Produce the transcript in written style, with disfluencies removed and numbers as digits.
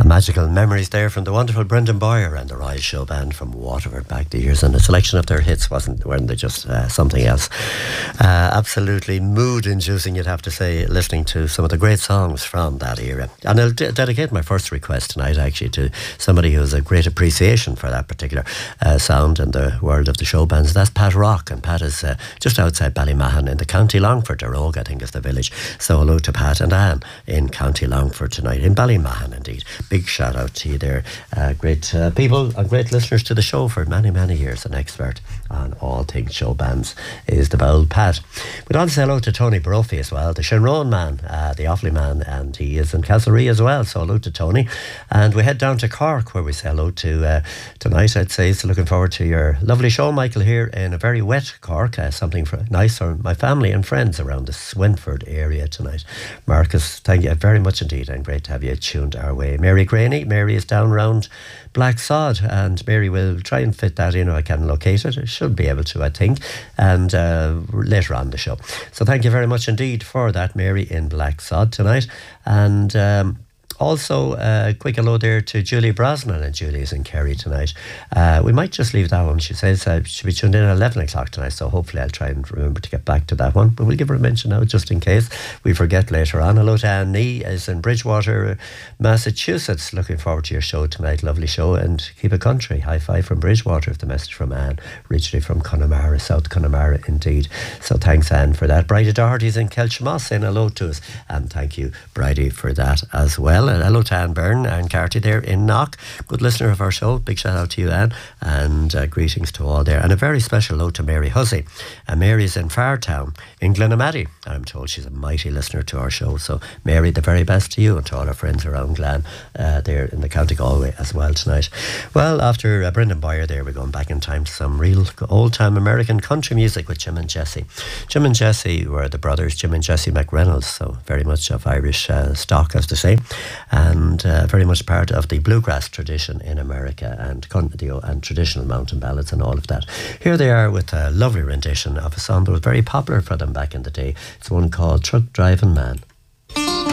Magical memories there from the wonderful Brendan Boyer and the Rise Show Band from Waterford back the years, and a selection of their hits weren't they just something else? Absolutely mood-inducing, you'd have to say, listening to some of the great songs from that era. And I'll dedicate my first request tonight actually to somebody who has a great appreciation for that particular sound in the world of the show bands. That's Pat Rock, and Pat is just outside Ballymahon in the County Longford. Rogue, I think, is the village. So hello to Pat and Anne in County Longford tonight, in Ballymahon indeed. Big shout out to you there. Great people and great listeners to the show for many, many years. An expert on all things show bands is the bold Pat. We'd also say hello to Tony Brophy as well, the Shinrone man, the Offaly man, and he is in Castlerea as well. So hello to Tony. And we head down to Cork, where we say hello to tonight, I'd say. So looking forward to your lovely show, Michael, here in a very wet Cork. Something nice for my family and friends around the Swinford area tonight. Marcus, thank you very much indeed, and great to have you tuned our way. Mary Graney, Mary is down round Black Sod, and Mary will try and fit that in if I can locate it. I should be able to, I think, and later on the show. So thank you very much indeed for that, Mary in Black Sod tonight. And also, a quick hello there to Julie Brosnan, and Julie's in Kerry tonight. We might just leave that one. She says she'll be tuned in at 11 o'clock tonight, so hopefully I'll try and remember to get back to that one. But we'll give her a mention now, just in case we forget later on. Hello to Anne Nee, is in Bridgewater, Massachusetts. Looking forward to your show tonight. Lovely show, and keep it country. High five from Bridgewater, if the message from Anne, originally from Connemara, South Connemara indeed. So thanks, Anne, for that. Bridie Doherty's in Kelchmoss saying hello to us, and thank you, Bridie, for that as well. And hello to Anne Byrne and Carty there in Knock, good listener of our show. Big shout out to you, Anne, and greetings to all there. And a very special hello to Mary Hussey. Mary's in Fartown in Glenamaddy, and I'm told she's a mighty listener to our show. So Mary, the very best to you and to all our friends around Glen there in the County Galway as well tonight. Well, after Brendan Boyer there, we're going back in time to some real old-time American country music with Jim and Jesse. Jim and Jesse were the brothers Jim and Jesse McReynolds, so very much of Irish stock, as to say, and very much part of the bluegrass tradition in America, and traditional mountain ballads and all of that. Here they are with a lovely rendition of a song that was very popular for them back in the day. It's one called Truck Driving Man.